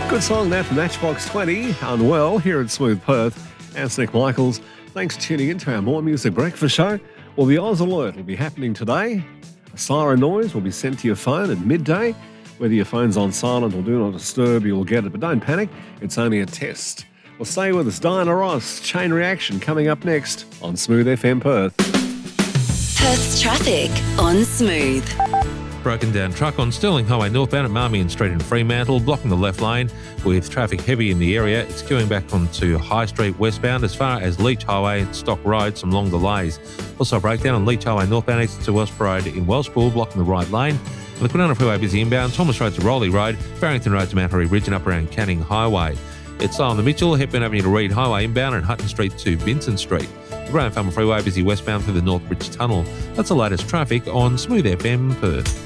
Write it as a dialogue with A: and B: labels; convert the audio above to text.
A: Good song that from Matchbox 20, Unwell, here at Smooth Perth. And Nick Michaels. Thanks for tuning in to our More Music Breakfast show. Well, the Oz Alert will be happening today. A siren noise will be sent to your phone at midday. Whether your phone's on silent or do not disturb, you'll get it. But don't panic, it's only a test. Well, stay with us. Diana Ross, Chain Reaction, coming up next on Smooth FM Perth.
B: Perth's traffic on Smooth.
C: Broken down truck on Stirling Highway northbound at Marmion Street in Fremantle, blocking the left lane with traffic heavy in the area. It's queuing back onto High Street westbound as far as Leach Highway and Stock Road, some long delays. Also a breakdown on Leach Highway northbound east to West Road in Wellspool, blocking the right lane. And the Kwinana Freeway busy inbound, Thomas Road to Rowley Road, Barrington Road to Mount Harry Ridge and up around Canning Highway. It's slow on the Mitchell, Hepburn Avenue to Reed Highway inbound and Hutton Street to Vincent Street. The Graham Farmer Freeway busy westbound through the Northbridge Tunnel. That's the latest traffic on Smooth FM Perth.